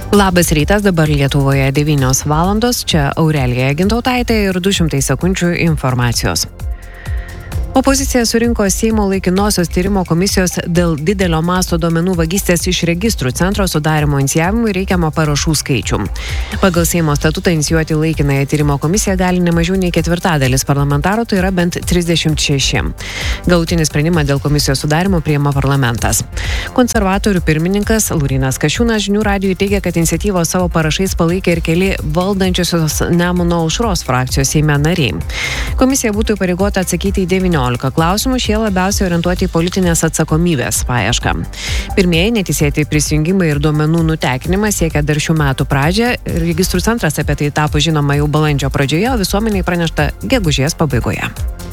Labas rytas, dabar Lietuvoje 9 valandos, čia Aurelija Gintautaitė ir 200 sekundžių informacijos. Opozicija surinko Seimo laikinosios tyrimo komisijos dėl didelio masto duomenų vagystės iš registrų centro sudarimo inicijavimui reikiamą parašų skaičių. Pagal Seimo statutą inicijuoti laikinąją tyrimo komisiją gali ne mažiau nei ketvirtadalis parlamentarų, tai yra bent 36. Galutinį sprendimą dėl komisijos sudarimo priima parlamentas. Konservatorių pirmininkas Laurynas Kasčiūnas Žinių radijui teigia, kad iniciatyvos savo parašais palaikė ir keli valdančiosios Nemuno aušros frakcijos Seime nariai. Komisija būtų įpareigota atsakyti į 19 klausimų, šie labiausiai orientuoti į politinės atsakomybės paiešką. Pirmieji neteisėti prisijungimai ir duomenų nutekinimas siekia dar šių metų pradžią. Registrų centras apie tai tapo žinoma jau balandžio pradžioje, o visuomeniai pranešta gegužės pabaigoje.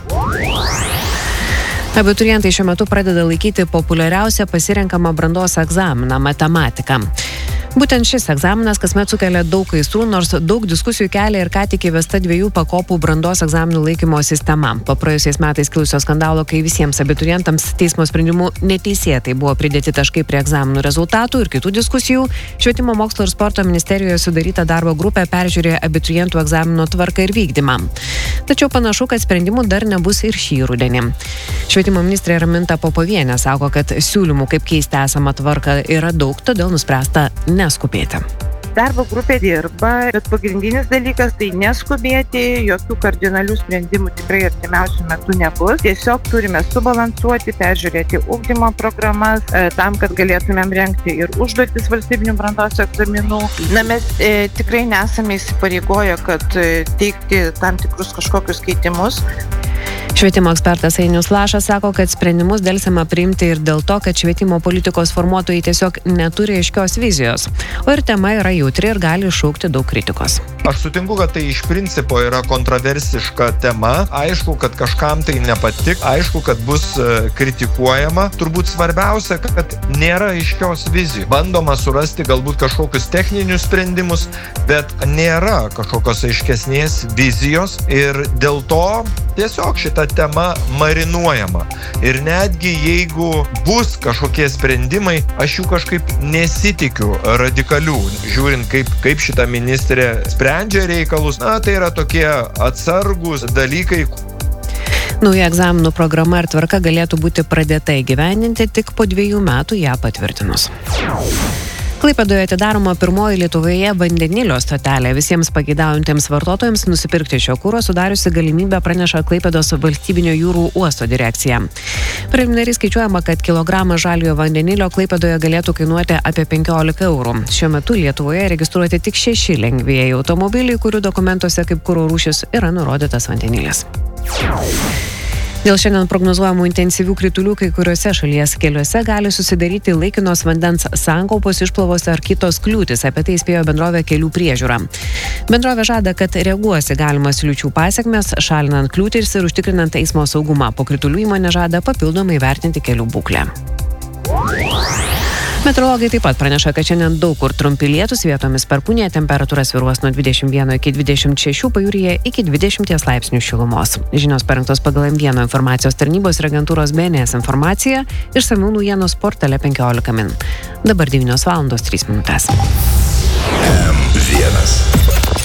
Abiturientai šiuo metu pradeda laikyti populiariausią pasirenkamą brandos egzaminą – matematiką. Būtent šis egzaminas kasmet sukelia daug aistrų, nors daug diskusijų kelia ir ką tik įvesta 2 pakopų brandos egzaminų laikymo sistema. Po praėjusiais metais kilusio skandalo, kai visiems abiturientams teismo sprendimu neteisėtai buvo pridėti taškai prie egzaminų rezultatų ir kitų diskusijų, Švietimo mokslo ir sporto ministerijoje sudaryta darbo grupė peržiūrėjo abiturientų egzamino tvarką ir vykdymą. Tačiau panašu, kad sprendimų dar nebus ir šį rudenį. Švietimo ministrė Raminta Popovienė sako, kad siūlymų, kaip keisti esamą tvarką, yra daug, todėl nuspręsta neskubėti. Darbo grupė dirba, bet pagrindinis dalykas tai neskubėti, jokių kardinalių sprendimų tikrai artimiausių metų nebus. Tiesiog turime subalansuoti, peržiūrėti ugdymo programas, tam, kad galėtumėm rengti ir užduotis valstybinių brandos egzaminų. Mes tikrai nesame įsipareigoję, kad teikti tam tikrus kažkokius keitimus. Švietimo ekspertas Ainius Lašas sako, kad sprendimus delsiama priimti ir dėl to, kad švietimo politikos formuotojai tiesiog neturi aiškios vizijos, o ir tema yra jautri ir gali iššaukti daug kritikos. Aš sutinku, kad tai iš principo yra kontroversiška tema. Aišku, kad kažkam tai nepatik, aišku, kad bus kritikuojama. Turbūt svarbiausia, kad nėra aiškios vizijos. Bandoma surasti galbūt kažkokius techninius sprendimus, bet nėra kažkokios aiškesnės vizijos ir dėl to tiesiog šita tema marinuojama. Ir netgi jeigu bus kažkokie sprendimai, aš jų kažkaip nesitikiu radikalių. Žiūrint, kaip šita ministrė sprendžia reikalus, tai yra tokie atsargūs dalykai. Nauja egzaminų programa ir tvarka galėtų būti pradėta įgyvendinti tik po 2 metų ją patvirtinus. Klaipėdoje atidaroma pirmoji Lietuvoje vandenilio stotelė. Visiems pageidaujantiems vartotojams nusipirkti šio kuro sudariusi galimybę praneša Klaipėdos valstybinio jūrų uosto direkcija. Preliminariai skaičiuojama, kad kilogramas žaliojo vandenilio Klaipėdoje galėtų kainuoti apie 15 eurų. Šiuo metu Lietuvoje registruoti tik 6 lengvieji automobiliai, kurių dokumentuose kaip kuro rūšis yra nurodytas vandenilis. Dėl šiandien prognozuojamų intensyvių kritulių kai kuriuose šalies keliuose gali susidaryti laikinos vandens sankaupos, išplovos ar kitos kliūtys, apie tai įspėjo bendrovė Kelių priežiūra. Bendrovė žada, kad reaguos į galimas liūčių pasekmes, šalinant kliūtis ir užtikrinant eismo saugumą. Po kritulių įmonė žada papildomai vertinti kelių būklę. Meteorologai taip pat praneša, kad šiandien daug kur trumpi lietūs, vietomis perkūnija, temperatūra svyruos nuo 21 iki 26, pajūryje iki 20 laipsnių šilumos. Žinios parengtos pagal M1 informacijos tarnybos ir agentūros BNS informacija, išsamių naujienų portale 15 min. Dabar 9 valandos 3 minutės. M1.